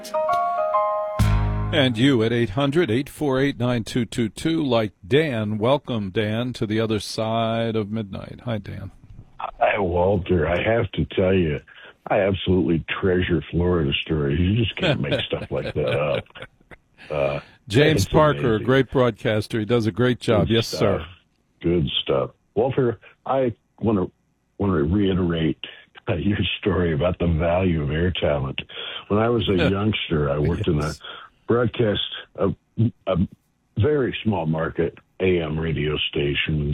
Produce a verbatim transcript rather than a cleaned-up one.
And you at eight hundred, eight four eight, nine two two two, like Dan. Welcome, Dan, to the other side of midnight. Hi, Dan. Hi, Walter. I have to tell you, I absolutely treasure Florida stories. You just can't make stuff like that up. Uh, James Parker, amazing. a great broadcaster. He does a great job. Good yes, stuff. sir. Good stuff. Walter, I want to want to reiterate uh, your story about the value of air talent. When I was a youngster, I worked yes. in a broadcast, a, a very small market A M radio station